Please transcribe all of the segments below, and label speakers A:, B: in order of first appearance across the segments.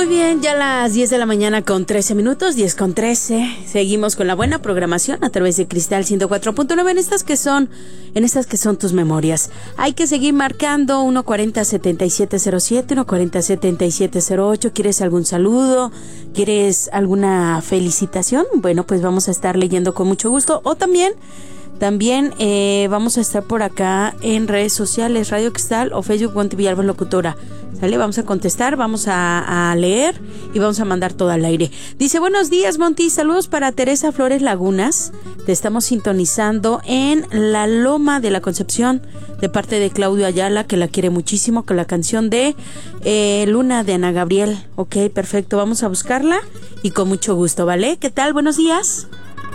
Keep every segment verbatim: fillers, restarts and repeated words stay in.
A: Muy bien, ya las diez de la mañana con trece minutos, diez con trece. Seguimos con la buena programación a través de Cristal ciento cuatro punto nueve en estas que son, en estas que son tus memorias. Hay que seguir marcando uno cuarenta, setenta y siete cero siete, uno cuarenta, setenta y siete cero ocho. ¿Quieres algún saludo? ¿Quieres alguna felicitación? Bueno, pues vamos a estar leyendo con mucho gusto. O también, también eh, vamos a estar por acá en redes sociales, Radio Cristal o Facebook Monty Villalba Locutora. ¿Sale? Vamos a contestar, vamos a, a leer y vamos a mandar todo al aire. Dice, buenos días, Monty, saludos para Teresa Flores Lagunas. Te estamos sintonizando en La Loma de la Concepción, de parte de Claudio Ayala, que la quiere muchísimo, con la canción de eh, Luna de Ana Gabriel. Ok, perfecto, vamos a buscarla y con mucho gusto, ¿vale? ¿Qué tal? Buenos días.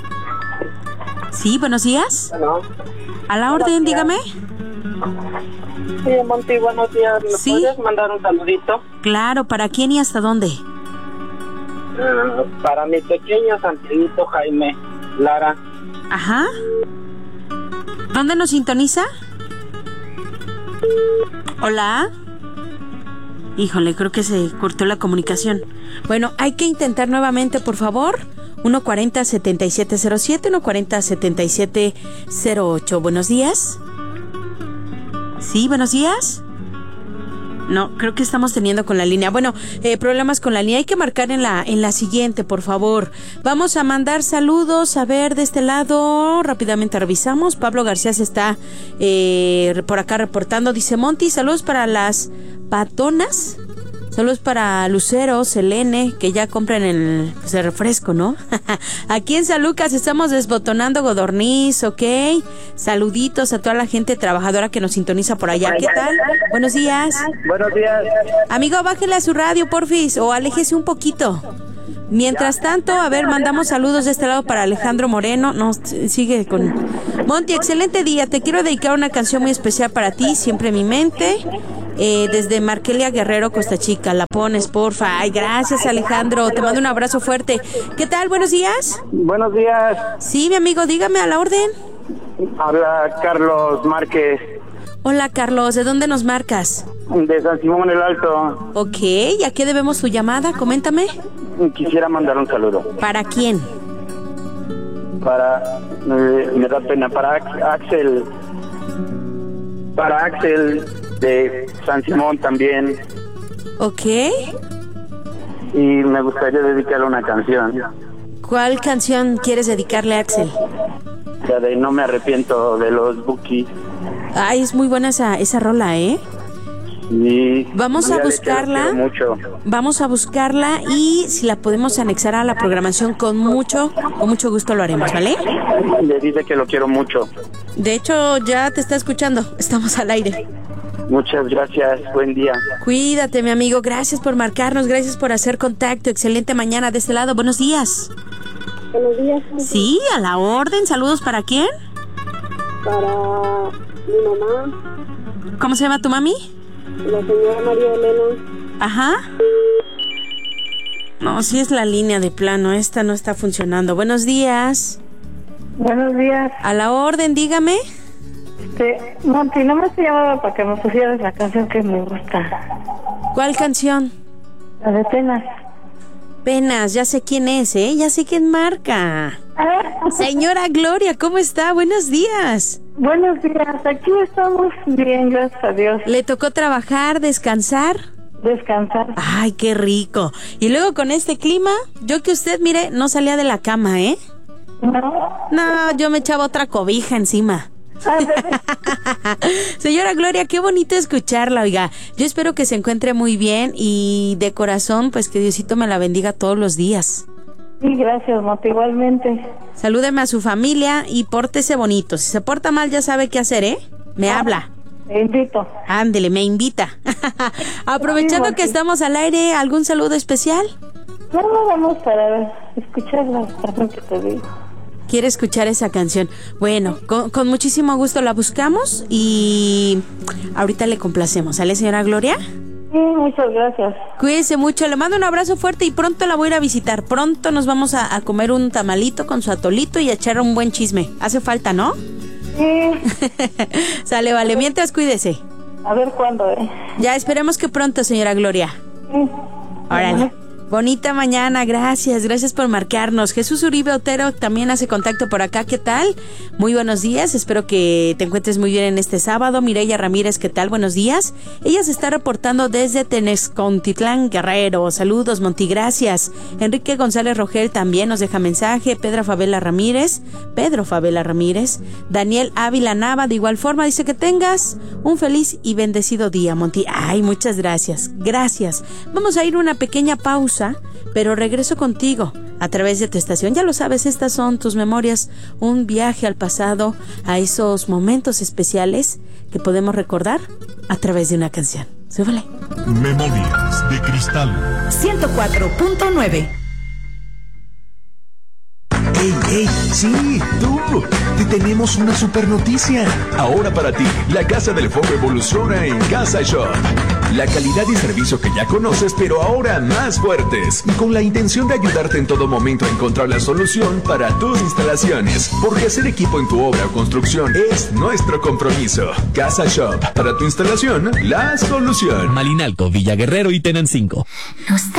A: Sí, buenos días.
B: Hello.
A: A la orden, dígame.
B: Sí, Monty, buenos días. ¿Me
A: ¿Sí?
B: puedes mandar un saludito?
A: Claro, ¿para quién y hasta dónde?
B: Uh, para mi pequeño Santiaguito Jaime Lara.
A: Ajá. ¿Dónde nos sintoniza? Hola. Híjole, creo que se cortó la comunicación. Bueno, hay que intentar nuevamente, por favor. uno cuarenta, setenta y siete cero siete, uno cuarenta, setenta y siete cero ocho. Buenos días. Sí, buenos días. No, creo que estamos teniendo con la línea. Bueno, eh, problemas con la línea. Hay que marcar en la en la siguiente, por favor. Vamos a mandar saludos. A ver, de este lado, rápidamente revisamos. Pablo García se está eh, por acá reportando. Dice, Monty, saludos para las patonas. Saludos para Lucero, Selene, que ya compran el, pues, el refresco, ¿no? Aquí en San Lucas estamos desbotonando godorniz, ¿ok? Saluditos a toda la gente trabajadora que nos sintoniza por allá. ¿Qué tal? Buenos días.
B: Buenos días.
A: Amigo, bájele a su radio, porfis, o aléjese un poquito. Mientras tanto, a ver, mandamos saludos de este lado para Alejandro Moreno. No, sigue con... Monty, excelente día. Te quiero dedicar una canción muy especial para ti, siempre en mi mente. Eh, desde Markelia Guerrero, Costa Chica. La pones, porfa. Ay, gracias, Alejandro. Te mando un abrazo fuerte. ¿Qué tal? Buenos días.
B: Buenos días.
A: Sí, mi amigo, dígame, a la orden.
B: Habla Carlos Márquez.
A: Hola, Carlos. ¿De dónde nos marcas?
B: De San Simón el Alto.
A: Ok, ¿a qué debemos tu llamada? Coméntame.
B: Quisiera mandar un saludo.
A: ¿Para quién?
B: Para... Eh, me da pena. Para Axel. Para Axel de San Simón también.
A: Ok.
B: Y me gustaría dedicarle una canción.
A: ¿Cuál canción quieres dedicarle a Axel?
B: La de No me arrepiento de los Bukis.
A: Ay, es muy buena esa, esa rola, ¿eh?
B: Y
A: vamos a buscarla.
B: Mucho.
A: Vamos a buscarla y si la podemos anexar a la programación con mucho, con mucho gusto lo haremos, ¿vale?
B: Le dice que lo quiero mucho.
A: De hecho, ya te está escuchando. Estamos al aire.
B: Muchas gracias, buen día.
A: Cuídate, mi amigo, gracias por marcarnos, gracias por hacer contacto, excelente mañana de este lado, buenos días.
C: Buenos días.
A: Sí, a la orden, saludos, ¿para quién?
C: Para mi mamá.
A: ¿Cómo se llama tu mami?
C: La señora María Elena.
A: Ajá. No, sí es la línea de plano, esta no está funcionando. Buenos días.
C: Buenos días.
A: A la orden, dígame.
C: Este, Monty, no me estoy llamando para que me pusieras la canción que me gusta.
A: ¿Cuál canción?
C: La de Penas.
A: Penas, ya sé quién es, ¿eh? Ya sé quién marca.
C: Ah.
A: Señora Gloria, ¿cómo está? Buenos días.
C: Buenos días, aquí estamos bien, gracias a Dios.
A: ¿Le tocó trabajar, descansar?
C: Descansar.
A: Ay, qué rico. Y luego con este clima, yo que usted, mire, no salía de la cama, ¿eh?
C: No.
A: No, yo me echaba otra cobija encima. Señora Gloria, qué bonito escucharla, oiga. Yo espero que se encuentre muy bien y de corazón, pues que Diosito me la bendiga todos los días.
C: Sí, gracias, Monty, igualmente.
A: Salúdeme a su familia y pórtese bonito. Si se porta mal, ya sabe qué hacer, ¿eh? Me ah, habla.
C: Te invito.
A: Ándele, me invita. Aprovechando sí, que estamos al aire, ¿algún saludo especial?
C: No, no, vamos para escuchar la canción que te digo.
A: Quiere escuchar esa canción. Bueno, con, con muchísimo gusto la buscamos y ahorita le complacemos. ¿Sale, señora Gloria?
C: Sí, muchas gracias.
A: Cuídese mucho, le mando un abrazo fuerte y pronto la voy a ir a visitar. Pronto nos vamos a, a comer un tamalito con su atolito y a echar un buen chisme. Hace falta, ¿no?
C: Sí.
A: Sale, vale. Mientras, cuídese.
C: A ver cuándo, ¿eh?
A: Ya, esperemos que pronto, señora Gloria.
C: Sí.
A: Órale. Bonita mañana, gracias, gracias por marcarnos. Jesús Uribe Otero también hace contacto por acá, ¿qué tal? Muy buenos días, espero que te encuentres muy bien en este sábado. Mireya Ramírez, ¿qué tal? Buenos días. Ella se está reportando desde Tenexcontitlán, Guerrero. Saludos, Monti, gracias. Enrique González Rogel también nos deja mensaje. Pedro Favela Ramírez, Pedro Favela Ramírez. Daniel Ávila Nava, de igual forma, dice que tengas un feliz y bendecido día, Monti. Ay, muchas gracias, gracias. Vamos a ir a una pequeña pausa, pero regreso contigo a través de tu estación. Ya lo sabes, estas son tus memorias, un viaje al pasado, a esos momentos especiales que podemos recordar a través de una canción. Súbele.
D: Memorias de Cristal
E: ciento cuatro punto nueve.
F: ¡Ey, ey! ¡Sí! ¡Tú! ¡Te tenemos una super noticia! Ahora para ti, la Casa del Fuego evoluciona en Casa Shop. La calidad y servicio que ya conoces, pero ahora más fuertes. Y con la intención de ayudarte en todo momento a encontrar la solución para tus instalaciones. Porque hacer equipo en tu obra o construcción es nuestro compromiso. Casa Shop. Para tu instalación, la solución.
G: Malinalco, Villa Guerrero y Tenancingo.